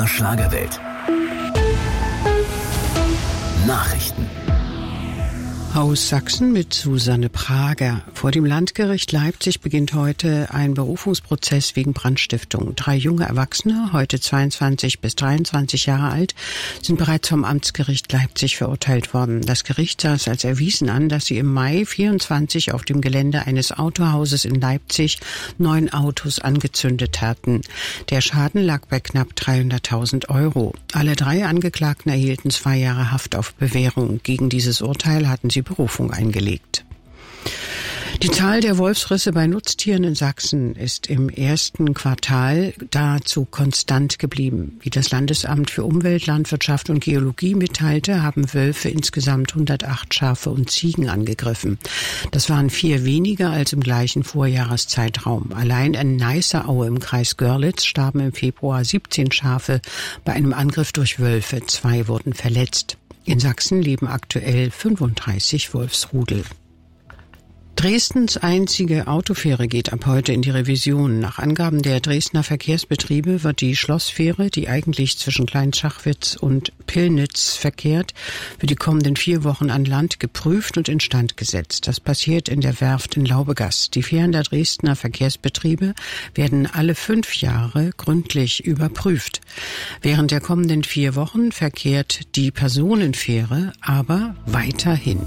Schlagerwelt. Nachrichten. Aus Sachsen mit Susanne Prager. Vor dem Landgericht Leipzig beginnt heute ein Berufungsprozess wegen Brandstiftung. 3 junge Erwachsene, heute 22 bis 23 Jahre alt, sind bereits vom Amtsgericht Leipzig verurteilt worden. Das Gericht sah es als erwiesen an, dass sie im Mai 24 auf dem Gelände eines Autohauses in Leipzig 9 Autos angezündet hatten. Der Schaden lag bei knapp 300.000 €. Alle 3 Angeklagten erhielten 2 Jahre Haft auf Bewährung. Gegen dieses Urteil hatten sie Berufung eingelegt. Die Zahl der Wolfsrisse bei Nutztieren in Sachsen ist im ersten Quartal dazu konstant geblieben. Wie das Landesamt für Umwelt, Landwirtschaft und Geologie mitteilte, haben Wölfe insgesamt 108 Schafe und Ziegen angegriffen. Das waren 4 weniger als im gleichen Vorjahreszeitraum. Allein in Neisseraue im Kreis Görlitz starben im Februar 17 Schafe bei einem Angriff durch Wölfe. 2 wurden verletzt. In Sachsen leben aktuell 35 Wolfsrudel. Dresdens einzige Autofähre geht ab heute in die Revision. Nach Angaben der Dresdner Verkehrsbetriebe wird die Schlossfähre, die eigentlich zwischen Kleinschachwitz und Pillnitz verkehrt, für die kommenden 4 Wochen an Land geprüft und instand gesetzt. Das passiert in der Werft in Laubegast. Die Fähren der Dresdner Verkehrsbetriebe werden alle 5 Jahre gründlich überprüft. Während der kommenden 4 Wochen verkehrt die Personenfähre aber weiterhin.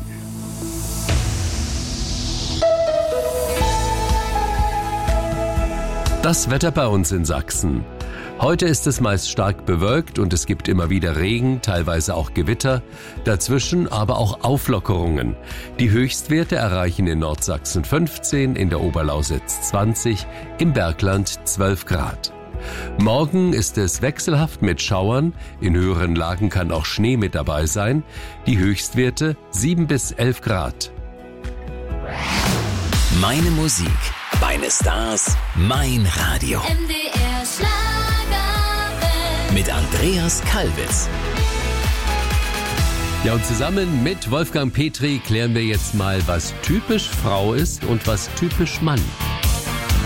Das Wetter bei uns in Sachsen. Heute ist es meist stark bewölkt und es gibt immer wieder Regen, teilweise auch Gewitter, dazwischen aber auch Auflockerungen. Die Höchstwerte erreichen in Nordsachsen 15, in der Oberlausitz 20, im Bergland 12 Grad. Morgen ist es wechselhaft mit Schauern, in höheren Lagen kann auch Schnee mit dabei sein, die Höchstwerte 7 bis 11 Grad. Meine Musik, meine Stars, mein Radio. MDR Schlagerwelt. Mit Andreas Kalbitz. Ja, und zusammen mit Wolfgang Petri klären wir jetzt mal, was typisch Frau ist und was typisch Mann.